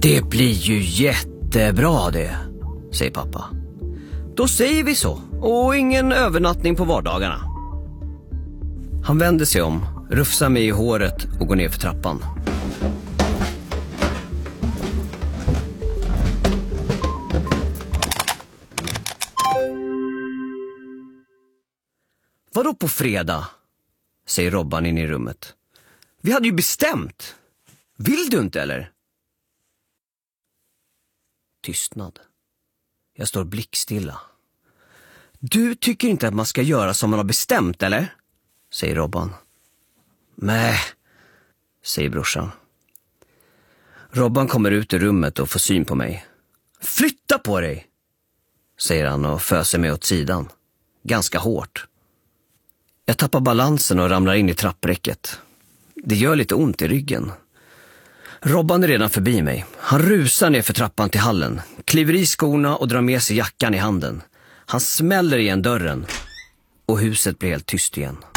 Det blir ju jättebra det, säger pappa. Då säger vi så, och ingen övernattning på vardagarna. Han vänder sig om, rufsar mig i håret och går ner för trappan. Vadå på fredag? Säger Robban in i rummet. Vi hade ju bestämt. Vill du inte eller? Tystnad. Jag står blickstilla. Du tycker inte att man ska göra som man har bestämt, eller? Säger Robban. Nej, säger brorsan. Robban kommer ut ur rummet och får syn på mig. Flytta på dig, säger han och föser mig åt sidan. Ganska hårt. Jag tappar balansen och ramlar in i trappräcket. Det gör lite ont i ryggen. Robban är redan förbi mig. Han rusar ner för trappan till hallen, kliver i skorna och drar med sig jackan i handen. Han smäller igen dörren och huset blir helt tyst igen.